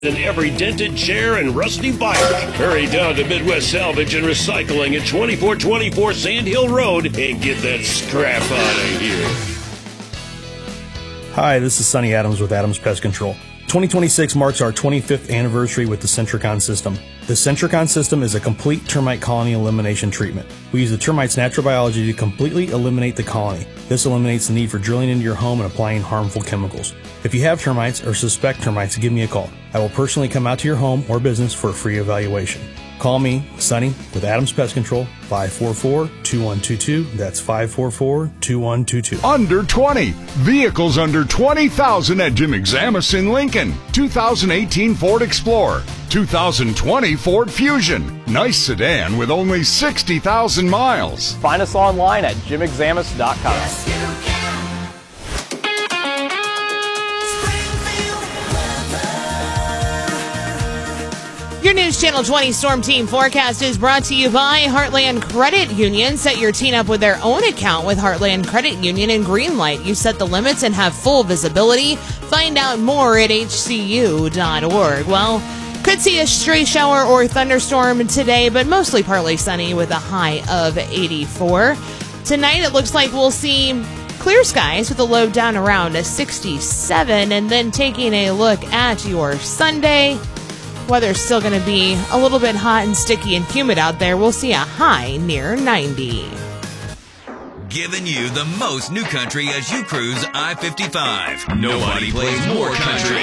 In every dented chair and rusty bike. Hurry down to Midwest Salvage and Recycling at 2424 Sand Hill Road and get that scrap out of here. Hi, this is Sonny Adams with Adams Pest Control. 2026 marks our 25th anniversary with the Centricon system. The Centricon system is a complete termite colony elimination treatment. We use the termites' natural biology to completely eliminate the colony. This eliminates the need for drilling into your home and applying harmful chemicals. If you have termites or suspect termites, give me a call. I will personally come out to your home or business for a free evaluation. Call me, Sonny, with Adams Pest Control, 544-2122. That's 544-2122. Under 20. Vehicles under 20,000 at Jim Examus in Lincoln. 2018 Ford Explorer. 2020 Ford Fusion. Nice sedan with only 60,000 miles. Find us online at jimexamus.com. Yes, you can. Your News Channel 20 Storm Team forecast is brought to you by Heartland Credit Union. Set your teen up with their own account with Heartland Credit Union and Greenlight. You set the limits and have full visibility. Find out more at hcu.org. Well, could see a stray shower or thunderstorm today, but mostly partly sunny with a high of 84. Tonight, it looks like we'll see clear skies with a low down around a 67. And then taking a look at your Sunday, weather's still going to be a little bit hot and sticky and humid out there. We'll see a high near 90. Giving you the most new country as you cruise I-55. Nobody plays more country.